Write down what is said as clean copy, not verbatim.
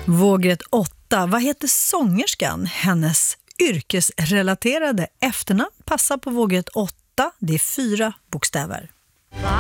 Vågrätt 8. Vad heter sångerskan? Hennes yrkesrelaterade efternamn passar på vågrätt 8. Det är 4 bokstäver.